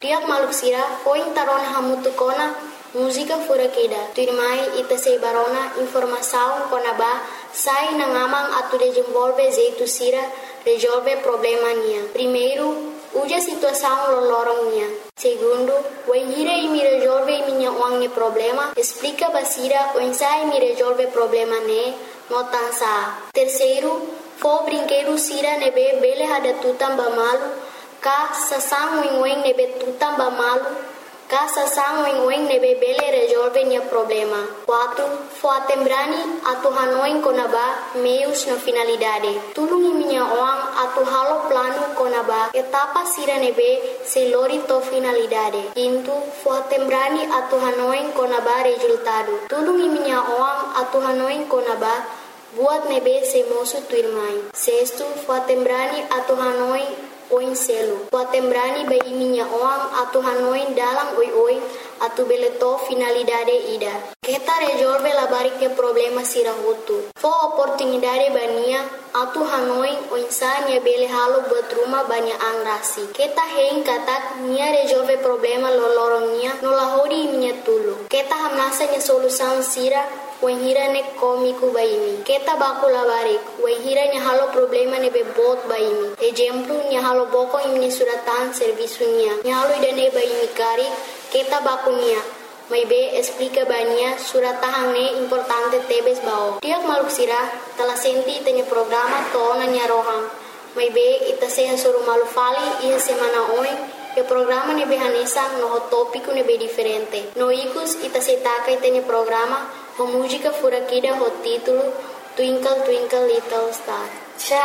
Tiap maluk sira foi tarona hamutukona música furakida. Tuirmai ita sei barona informação konaba sai na ngamang atu desenvolve jeito sira resolve problema nia. Primeiro, uja situação lolorong nia. Segundo, o hira me resolve minha wangne problema, explica basira o ensai me resolve problema ne, notansa. Terceiro, fo brinquedo sira nebe bele hada tutam bamalu, ka sasang wing nebe tutam bamalu, ka sasang wing nebe bele resolve nia problema. 4. Fo atembrani atu hanoin konaba meios na finalidade. Tulungi minha oang atu halo plano konaba etapa sira nebe se lori to finalidade. 5. Fo atembrani atu hanoin konaba resultado. Tulungi minha oang atu hanoin konaba buat nebe se mosu tuirmai. 6. Fo atembrani atu hanoin oin selo. Fo atembrani bai minha oang atu hanoin dalam oi atu beleto finalidade ida. Kita resolve labari ke problema sira hutu. Fo oportunidade bania atu hanoin o insania bele halo buat rumah banyak angrasi. Kita hein katak nia resolve problema lolorong nia nolahodi minha tulu. Kita hamnasa nia solução sira wahira ne komiku baimi. Kita baku labari wahira nia halo problema ne bebot baimi. Exemplo nia halo boko imni suratan serviço nia. Nia halo idane baimi kari kita baku nia. Mai be explica bania suratahang ne importante tebes bao. Tiap maluk sira telah senti tanya programa tona nya rohang. Mai be ita seha suruh malu fali iha semana oi ke programa ne be hanesa no topico ne be diferente. No ikus ita setaka tanya programa ho música furakida ho título Twinkle Twinkle Little Star.